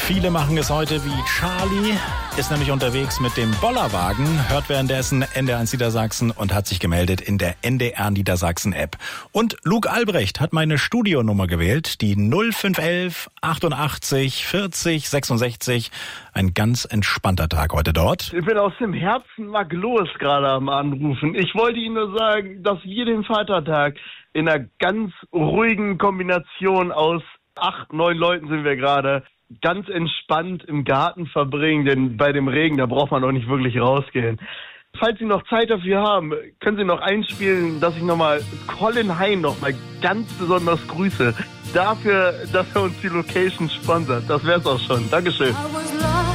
Viele machen es heute wie Charlie, ist nämlich unterwegs mit dem Bollerwagen, hört währenddessen NDR1 Niedersachsen und hat sich gemeldet in der NDR Niedersachsen App. Und Luke Albrecht hat meine Studionummer gewählt, die 0511 88 40 66. Ein ganz entspannter Tag heute dort. Ich bin aus dem Herzen Marc Lohes gerade am Anrufen. Ich wollte Ihnen nur sagen, dass wir den Vatertag in einer ganz ruhigen Kombination aus 8, 9 Leuten sind wir gerade ganz entspannt im Garten verbringen, denn bei dem Regen, da braucht man auch nicht wirklich rausgehen. Falls Sie noch Zeit dafür haben, können Sie noch einspielen, dass ich nochmal Colin Hein nochmal ganz besonders grüße. Dafür, dass er uns die Location sponsert. Das wär's auch schon. Dankeschön.